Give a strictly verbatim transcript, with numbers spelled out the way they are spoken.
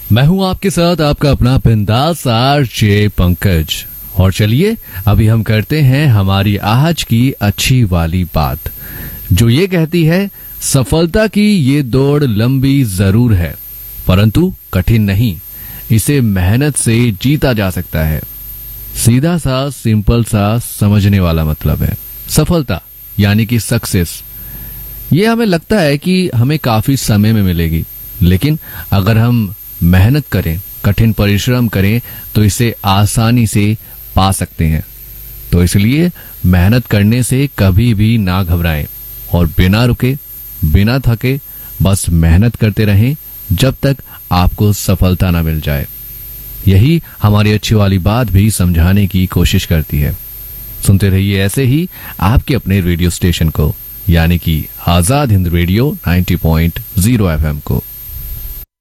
मैं हूं आपके साथ आपका अपना बिंदास आरजे पंकज। और चलिए अभी हम करते हैं हमारी आज की अच्छी वाली बात, जो ये कहती है सफलता की ये दौड़ लंबी जरूर है परंतु कठिन नहीं, इसे मेहनत से जीता जा सकता है। सीधा सा सिंपल सा समझने वाला मतलब है सफलता यानी कि सक्सेस। ये हमें लगता है कि हमें काफी समय में मिलेगी, लेकिन अगर हम मेहनत करें, कठिन परिश्रम करें तो इसे आसानी से पा सकते हैं। तो इसलिए मेहनत करने से कभी भी ना घबराएं और बिना रुके बिना थके बस मेहनत करते रहें जब तक आपको सफलता ना मिल जाए। यही हमारी अच्छी वाली बात भी समझाने की कोशिश करती है। सुनते रहिए ऐसे ही आपके अपने रेडियो स्टेशन को, यानी कि आजाद हिंद रेडियो नब्बे पॉइंट ज़ीरो एफएम को।